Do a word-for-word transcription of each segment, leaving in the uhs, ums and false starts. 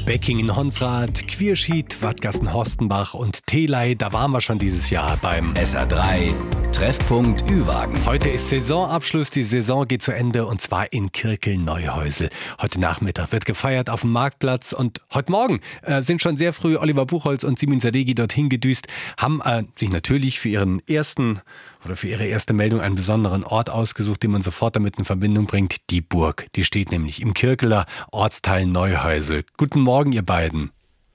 Beckingen-Honsrath, Quierschied, Wadgassen-Horstenbach und Theley, da waren wir schon dieses Jahr beim S R drei Treffpunkt Ü-Wagen. Heute ist Saisonabschluss, die Saison geht zu Ende und zwar in Kirkel-Neuhäusel. Heute Nachmittag wird gefeiert auf dem Marktplatz und heute Morgen äh, sind schon sehr früh Oliver Buchholz und Simin Sadeghi dorthin gedüst, haben äh, sich natürlich für ihren ersten oder für ihre erste Meldung einen besonderen Ort ausgesucht, den man sofort damit in Verbindung bringt, die Burg. Die steht nämlich im Kirkeler Ortsteil Neuhäusel. Guten Morgen, ihr beiden.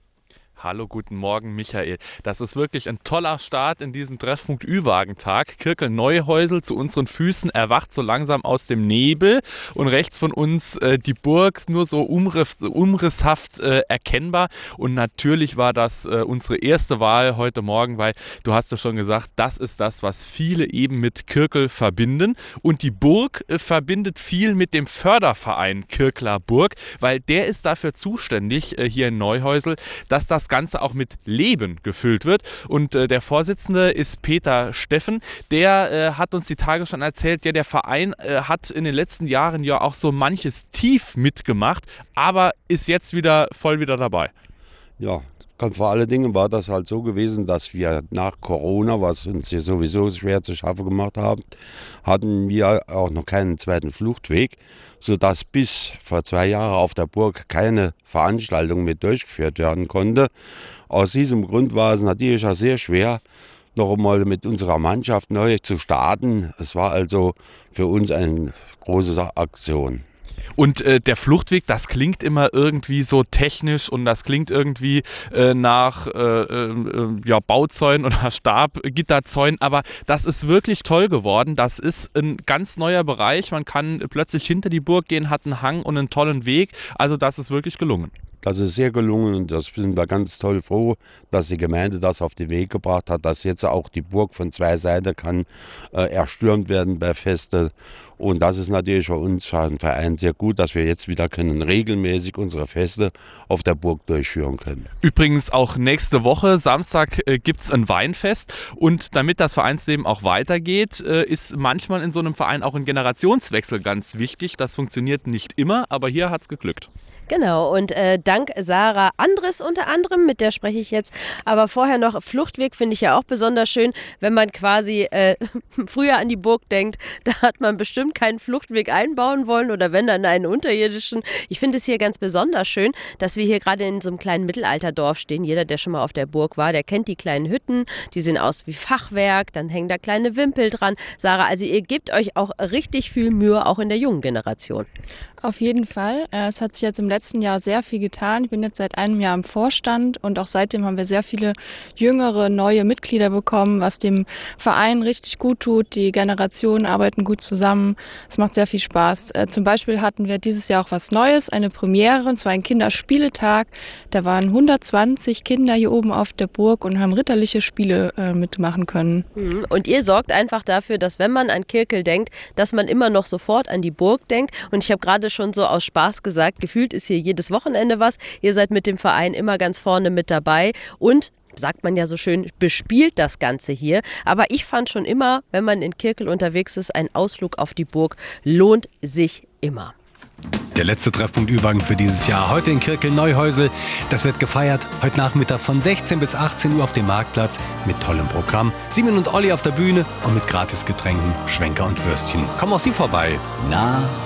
Hallo, guten Morgen, Michael. Das ist wirklich ein toller Start in diesen Treffpunkt Ü-Wagen-Tag. Kirkel-Neuhäusel zu unseren Füßen erwacht so langsam aus dem Nebel und rechts von uns äh, die Burg, nur so umriss, umrisshaft äh, erkennbar. Und natürlich war das äh, unsere erste Wahl heute Morgen, weil du hast ja schon gesagt, das ist das, was viele eben mit Kirkel verbinden. Und die Burg äh, verbindet viel mit dem Förderverein Kirkler Burg, weil der ist dafür zuständig äh, hier in Neuhäusel, dass das Ganze auch mit Leben gefüllt wird. Und äh, der Vorsitzende ist Peter Steffen. Der äh, hat uns die Tage schon erzählt, ja, der Verein äh, hat in den letzten Jahren ja auch so manches Tief mitgemacht, aber ist jetzt wieder voll wieder dabei. Ja, ganz vor allen Dingen war das halt so gewesen, dass wir nach Corona, was uns hier sowieso schwer zu schaffen gemacht haben, hatten wir auch noch keinen zweiten Fluchtweg, sodass bis vor zwei Jahren auf der Burg keine Veranstaltung mehr durchgeführt werden konnte. Aus diesem Grund war es natürlich auch sehr schwer, noch einmal mit unserer Mannschaft neu zu starten. Es war also für uns eine große Aktion. Und äh, der Fluchtweg, das klingt immer irgendwie so technisch und das klingt irgendwie äh, nach äh, äh, ja, Bauzäunen oder Stabgitterzäunen, aber das ist wirklich toll geworden. Das ist ein ganz neuer Bereich. Man kann plötzlich hinter die Burg gehen, hat einen Hang und einen tollen Weg. Also das ist wirklich gelungen. Das ist sehr gelungen und das sind wir ganz toll froh, dass die Gemeinde das auf den Weg gebracht hat, dass jetzt auch die Burg von zwei Seiten kann äh, erstürmt werden bei Feste. Und das ist natürlich für uns ein Verein sehr gut, dass wir jetzt wieder können regelmäßig unsere Feste auf der Burg durchführen können. Übrigens auch nächste Woche, Samstag, äh, gibt es ein Weinfest. Und damit das Vereinsleben auch weitergeht, äh, ist manchmal in so einem Verein auch ein Generationswechsel ganz wichtig. Das funktioniert nicht immer, aber hier hat es geglückt. Genau, und äh, dank Sarah Andres unter anderem, mit der spreche ich jetzt, aber vorher noch Fluchtweg finde ich ja auch besonders schön, wenn man quasi äh, früher an die Burg denkt, da hat man bestimmt keinen Fluchtweg einbauen wollen oder wenn dann einen unterirdischen. Ich finde es hier ganz besonders schön, dass wir hier gerade in so einem kleinen Mittelalterdorf stehen. Jeder, der schon mal auf der Burg war, der kennt die kleinen Hütten, die sehen aus wie Fachwerk, dann hängen da kleine Wimpel dran. Sarah, also ihr gebt euch auch richtig viel Mühe, auch in der jungen Generation. Auf jeden Fall. Es hat sich jetzt im letzten Jahr sehr viel getan. Ich bin jetzt seit einem Jahr im Vorstand und auch seitdem haben wir sehr viele jüngere, neue Mitglieder bekommen, was dem Verein richtig gut tut. Die Generationen arbeiten gut zusammen. Es macht sehr viel Spaß. Zum Beispiel hatten wir dieses Jahr auch was Neues, eine Premiere, und zwar ein Kinderspieletag. Da waren hundertzwanzig Kinder hier oben auf der Burg und haben ritterliche Spiele äh, mitmachen können. Und ihr sorgt einfach dafür, dass wenn man an Kirkel denkt, dass man immer noch sofort an die Burg denkt. Und ich habe gerade schon so aus Spaß gesagt, gefühlt ist hier jedes Wochenende was. Ihr seid mit dem Verein immer ganz vorne mit dabei und, sagt man ja so schön, bespielt das Ganze hier. Aber ich fand schon immer, wenn man in Kirkel unterwegs ist, ein Ausflug auf die Burg lohnt sich immer. Der letzte Treffpunkt Ü-Wagen für dieses Jahr. Heute in Kirkel-Neuhäusel. Das wird gefeiert heute Nachmittag von sechzehn bis achtzehn Uhr auf dem Marktplatz mit tollem Programm. Simin und Olli auf der Bühne und mit Gratisgetränken, Schwenker und Würstchen. Kommen auch Sie vorbei. Nah